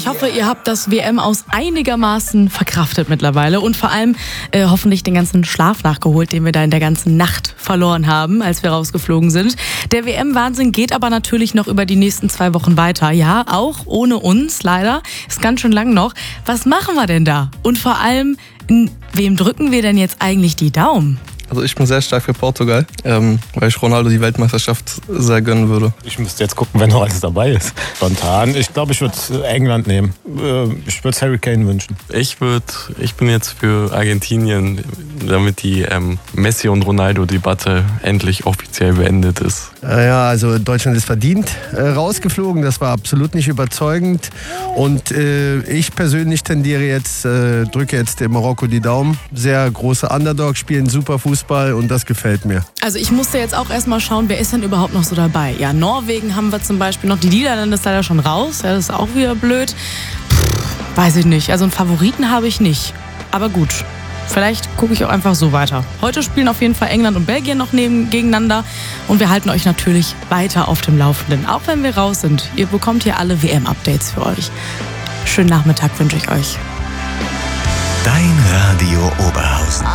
ich hoffe, ihr habt das WM aus einigermaßen verkraftet mittlerweile und vor allem hoffentlich den ganzen Schlaf nachgeholt, den wir da in der ganzen Nacht verloren haben, als wir rausgeflogen sind. Der WM-Wahnsinn geht aber natürlich noch über die nächsten 2 Wochen weiter. Ja, auch ohne uns, leider. Ist ganz schön lang noch. Was machen wir denn da? Und vor allem, wem drücken wir denn jetzt eigentlich die Daumen? Also ich bin sehr stark für Portugal, weil ich Ronaldo die Weltmeisterschaft sehr gönnen würde. Ich müsste jetzt gucken, wenn noch alles dabei ist. Spontan. Ich glaube, ich würde England nehmen. Ich würde es Harry Kane wünschen. Ich bin jetzt für Argentinien, damit die Messi- und Ronaldo-Debatte endlich offiziell beendet ist. Ja, also Deutschland ist verdient rausgeflogen. Das war absolut nicht überzeugend. Und ich persönlich drücke jetzt dem Marokko die Daumen. Sehr große Underdog, spielen super Fußball und das gefällt mir. Also ich musste jetzt auch erstmal schauen, wer ist denn überhaupt noch so dabei? Ja, Norwegen haben wir zum Beispiel noch. Die Niederlande ist leider schon raus. Ja, das ist auch wieder blöd. Weiß ich nicht. Also einen Favoriten habe ich nicht. Aber gut. Vielleicht gucke ich auch einfach so weiter. Heute spielen auf jeden Fall England und Belgien noch gegeneinander. Und wir halten euch natürlich weiter auf dem Laufenden. Auch wenn wir raus sind. Ihr bekommt hier alle WM-Updates für euch. Schönen Nachmittag wünsche ich euch. Dein Radio Oberhausen.